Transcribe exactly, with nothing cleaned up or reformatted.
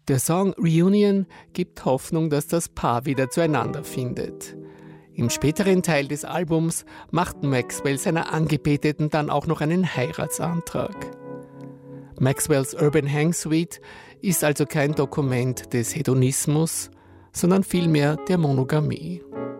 Der Song Reunion gibt Hoffnung, dass das Paar wieder zueinander findet. Im späteren Teil des Albums macht Maxwell seiner Angebeteten dann auch noch einen Heiratsantrag. Maxwells Urban Hang Suite ist also kein Dokument des Hedonismus, sondern vielmehr der Monogamie.